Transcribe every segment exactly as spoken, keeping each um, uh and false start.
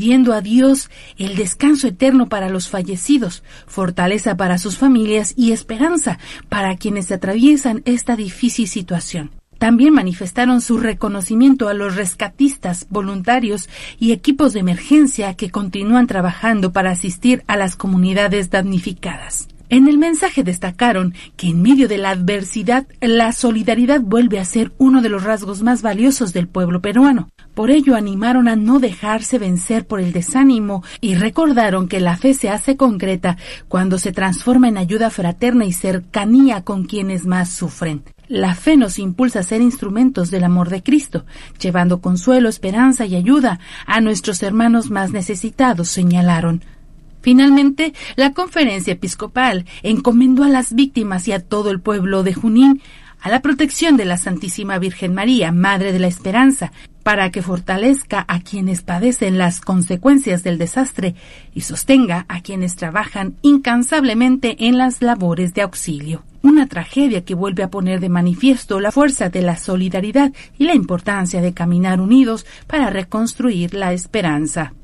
pidiendo a Dios el descanso eterno para los fallecidos, fortaleza para sus familias y esperanza para quienes atraviesan esta difícil situación. También manifestaron su reconocimiento a los rescatistas, voluntarios y equipos de emergencia que continúan trabajando para asistir a las comunidades damnificadas. En el mensaje destacaron que en medio de la adversidad, la solidaridad vuelve a ser uno de los rasgos más valiosos del pueblo peruano. Por ello animaron a no dejarse vencer por el desánimo y recordaron que la fe se hace concreta cuando se transforma en ayuda fraterna y cercanía con quienes más sufren. La fe nos impulsa a ser instrumentos del amor de Cristo, llevando consuelo, esperanza y ayuda a nuestros hermanos más necesitados, señalaron. Finalmente, la conferencia episcopal encomendó a las víctimas y a todo el pueblo de Junín a la protección de la Santísima Virgen María, Madre de la Esperanza, para que fortalezca a quienes padecen las consecuencias del desastre y sostenga a quienes trabajan incansablemente en las labores de auxilio. Una tragedia que vuelve a poner de manifiesto la fuerza de la solidaridad y la importancia de caminar unidos para reconstruir la esperanza.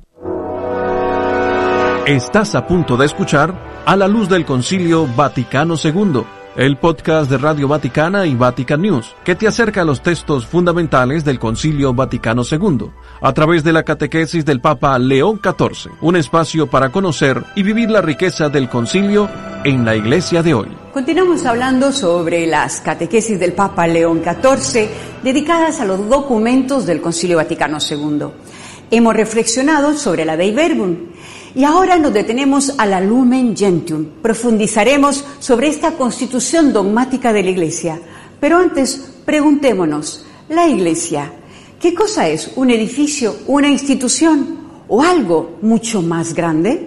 Estás a punto de escuchar A la Luz del Concilio Vaticano segundo, el podcast de Radio Vaticana y Vatican News, que te acerca a los textos fundamentales del Concilio Vaticano segundo, a través de la catequesis del Papa León catorce, un espacio para conocer y vivir la riqueza del concilio en la Iglesia de hoy. Continuamos hablando sobre las catequesis del Papa León catorce, dedicadas a los documentos del Concilio Vaticano segundo. Hemos reflexionado sobre la Dei Verbum, y ahora nos detenemos a la Lumen Gentium. Profundizaremos sobre esta constitución dogmática de la Iglesia. Pero antes, preguntémonos, ¿la Iglesia qué cosa es? ¿Un edificio, una institución o algo mucho más grande?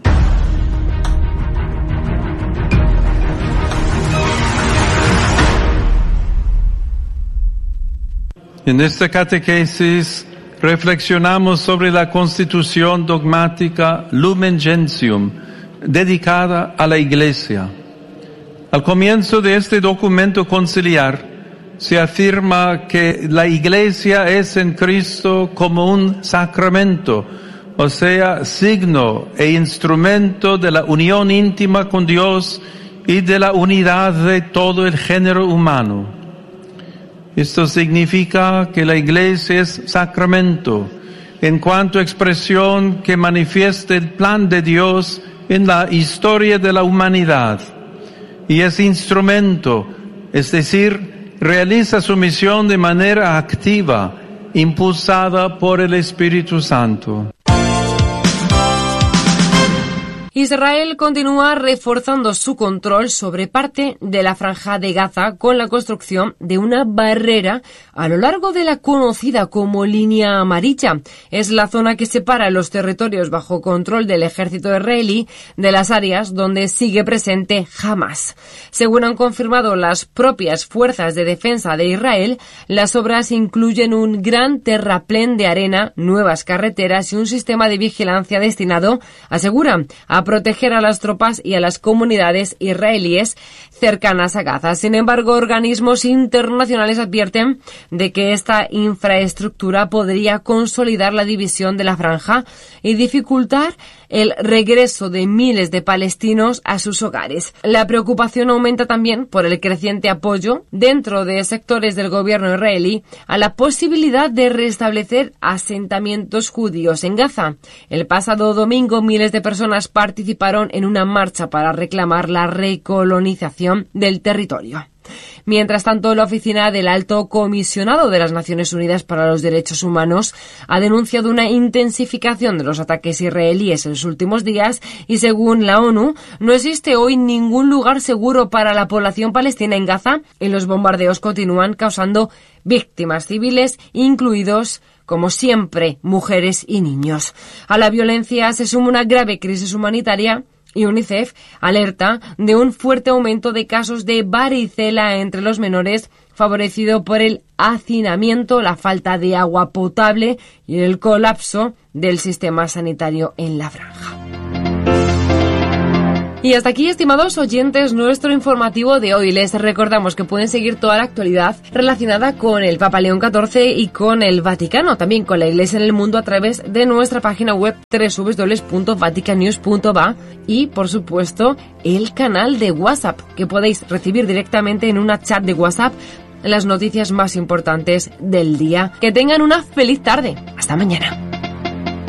En esta catequesis reflexionamos sobre la constitución dogmática Lumen Gentium, dedicada a la Iglesia. Al comienzo de este documento conciliar, se afirma que la Iglesia es en Cristo como un sacramento, o sea, signo e instrumento de la unión íntima con Dios y de la unidad de todo el género humano. Esto significa que la Iglesia es sacramento, en cuanto a expresión que manifiesta el plan de Dios en la historia de la humanidad, y es instrumento, es decir, realiza su misión de manera activa, impulsada por el Espíritu Santo. Israel continúa reforzando su control sobre parte de la Franja de Gaza con la construcción de una barrera a lo largo de la conocida como Línea Amarilla. Es la zona que separa los territorios bajo control del ejército israelí de las áreas donde sigue presente Hamas. Según han confirmado las propias fuerzas de defensa de Israel, las obras incluyen un gran terraplén de arena, nuevas carreteras y un sistema de vigilancia destinado, aseguran, a proteger a las tropas y a las comunidades israelíes cercanas a Gaza. Sin embargo, organismos internacionales advierten de que esta infraestructura podría consolidar la división de la franja y dificultar el regreso de miles de palestinos a sus hogares. La preocupación aumenta también por el creciente apoyo dentro de sectores del gobierno israelí a la posibilidad de restablecer asentamientos judíos en Gaza. El pasado domingo, miles de personas participaron en una marcha para reclamar la recolonización del territorio. Mientras tanto, la oficina del Alto Comisionado de las Naciones Unidas para los Derechos Humanos ha denunciado una intensificación de los ataques israelíes en los últimos días y, según la ONU, no existe hoy ningún lugar seguro para la población palestina en Gaza y los bombardeos continúan causando víctimas civiles, incluidos, como siempre, mujeres y niños. A la violencia se suma una grave crisis humanitaria y UNICEF alerta de un fuerte aumento de casos de varicela entre los menores, favorecido por el hacinamiento, la falta de agua potable y el colapso del sistema sanitario en la franja. Y hasta aquí, estimados oyentes, nuestro informativo de hoy. Les recordamos que pueden seguir toda la actualidad relacionada con el Papa León catorce y con el Vaticano, también con la Iglesia en el mundo, a través de nuestra página web doble u doble u doble u punto vatican news punto va y, por supuesto, el canal de WhatsApp, que podéis recibir directamente en una chat de WhatsApp las noticias más importantes del día. Que tengan una feliz tarde. Hasta mañana.